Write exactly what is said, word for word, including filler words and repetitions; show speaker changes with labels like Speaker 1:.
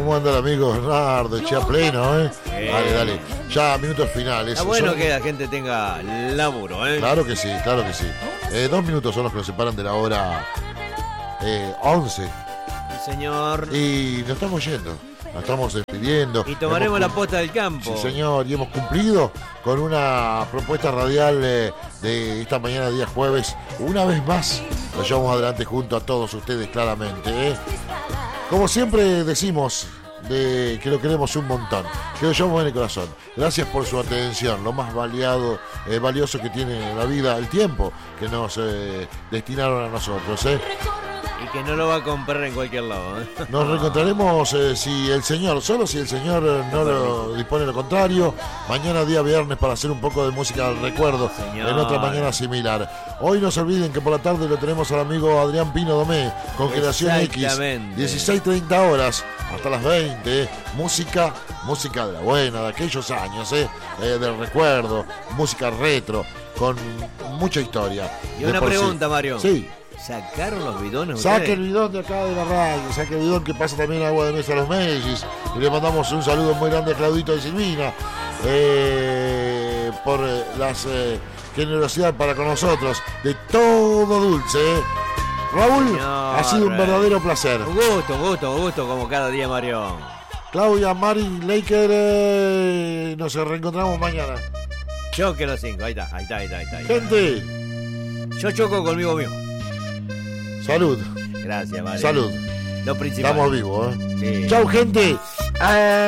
Speaker 1: ¿Cómo anda el amigo Bernardo? Che, a pleno, ¿eh?
Speaker 2: Eh.
Speaker 1: Dale, dale. Ya, minutos finales.
Speaker 2: Está bueno
Speaker 1: Son-
Speaker 2: que la gente tenga laburo, ¿eh?
Speaker 1: Claro que sí, claro que sí. Eh, dos minutos son los que nos separan de la hora eh, once.
Speaker 2: Sí, señor.
Speaker 1: Y nos estamos yendo. Nos estamos despidiendo.
Speaker 2: Y tomaremos
Speaker 1: Hemos
Speaker 2: la
Speaker 1: cum-
Speaker 2: posta del campo.
Speaker 1: Sí, señor, y hemos cumplido con una propuesta radial eh, de esta mañana, día jueves. Una vez más, lo llevamos adelante junto a todos ustedes, claramente. ¿eh? Como siempre decimos, de, que lo queremos un montón, que lo llevamos en el corazón. Gracias por su atención, lo más valiado, eh, valioso que tiene la vida, el tiempo que nos eh, destinaron a nosotros. ¿eh?
Speaker 2: Y que no lo va a comprar en cualquier lado, ¿eh?
Speaker 1: Nos reencontraremos eh, si el Señor, solo si el Señor eh, no lo dispone lo contrario, mañana día viernes para hacer un poco de música del recuerdo,
Speaker 2: Señor.
Speaker 1: en otra mañana similar. Hoy no se olviden que por la tarde lo tenemos al amigo Adrián Pino Domé, con Generación X,
Speaker 2: Exactamente.
Speaker 1: dieciséis treinta horas hasta las veinte, eh. música, música de la buena, de aquellos años, eh, eh, del recuerdo, música retro, con mucha historia.
Speaker 2: Y
Speaker 1: de
Speaker 2: una
Speaker 1: por sí.
Speaker 2: pregunta, Mario.
Speaker 1: Sí.
Speaker 2: ¿Sacaron los bidones
Speaker 1: Saque
Speaker 2: ustedes?
Speaker 1: el bidón de acá de la radio, saque el bidón que pasa también agua de mesa a los Mellis. Y le mandamos un saludo muy grande a Claudito de Silvina eh, por eh, las eh, generosidad para con nosotros de todo dulce. ¿eh? Raúl,
Speaker 2: Señor,
Speaker 1: ha sido un verdadero placer.
Speaker 2: Un gusto, un gusto, un gusto como cada día, Mario.
Speaker 1: Claudia, Mari, Laker, eh, nos reencontramos mañana.
Speaker 2: Choque los cinco, ahí está, ahí está, ahí está, ahí está.
Speaker 1: Gente,
Speaker 2: Yo choco conmigo mismo.
Speaker 1: salud,
Speaker 2: Gracias, Mario.
Speaker 1: salud.
Speaker 2: Lo principal.
Speaker 1: Estamos vivos. ¿eh?
Speaker 2: Sí.
Speaker 1: Chau, gente. Ah.